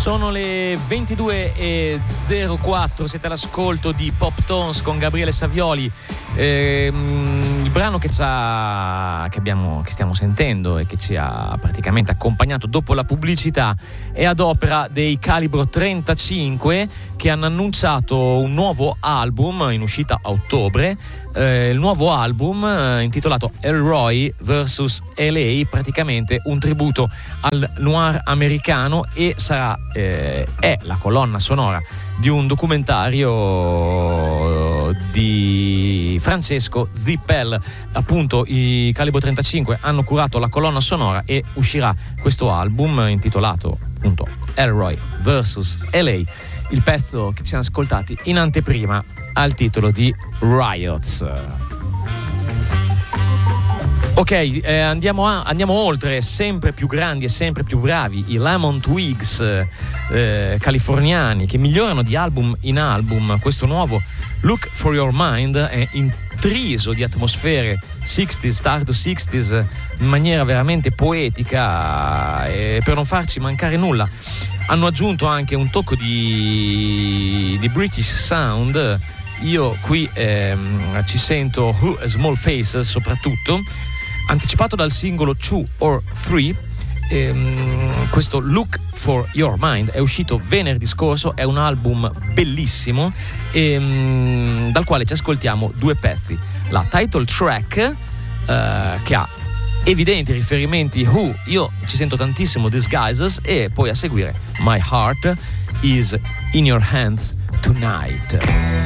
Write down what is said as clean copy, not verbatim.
Sono le 22:04, siete all'ascolto di Pop Tones con Gabriele Savioli. Il brano che stiamo sentendo e che ci ha praticamente accompagnato dopo la pubblicità è ad opera dei Calibro 35, che hanno annunciato un nuovo album in uscita a ottobre. Il nuovo album intitolato Elroy vs LA, praticamente un tributo al noir americano, e è la colonna sonora di un documentario di Francesco Zippel. Appunto, i Calibro 35 hanno curato la colonna sonora e uscirà questo album intitolato appunto Elroy vs LA. Il pezzo che ci siamo ascoltati in anteprima al titolo di Riots. Ok, andiamo oltre, sempre più grandi e sempre più bravi, i Lemon Twigs californiani, che migliorano di album in album. Questo nuovo Look for Your Mind è intriso di atmosfere 60s, start to 60s, in maniera veramente poetica, e per non farci mancare nulla hanno aggiunto anche un tocco di British sound. Io qui ci sento Who Small Faces soprattutto, anticipato dal singolo 2 or 3. Questo Look for Your Mind è uscito venerdì scorso, è un album bellissimo, dal quale ci ascoltiamo due pezzi. La title track, che ha evidenti riferimenti Who, io ci sento tantissimo Disguises, e poi a seguire My Heart Is in Your Hands Tonight.